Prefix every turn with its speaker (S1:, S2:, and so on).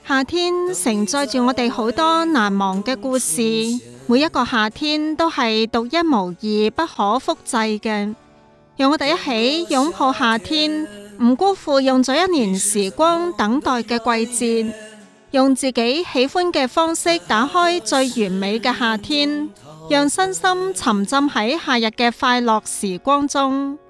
S1: 夏天承載住我哋好多難忘嘅故事，每一個夏天都係獨一無二、不可複製嘅。讓我哋一起擁抱夏天，唔辜負用咗一年時光等待嘅季節，用自己喜歡嘅方式打開最完美嘅夏天，讓身心沉浸喺夏日嘅快樂時光中。